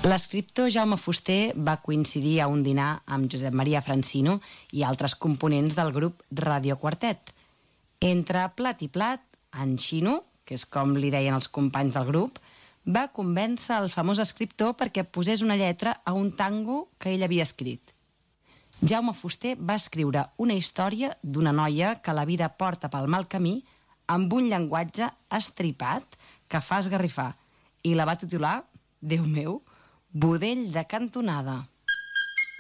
L'escriptor Jaume Fuster va coincidir a un dinar amb Josep Maria Francino i altres components del grup Radio Quartet. Entre plat i plat, en Xino, que és com li deien els companys del grup, va convèncer el famós escriptor perquè posés una lletra a un tango que ell havia escrit. Jaume Fuster va escriure una història d'una noia que la vida porta pel mal camí amb un llenguatge estripat que fa esgarrifar i la va titular, Déu meu, Budell de cantonada.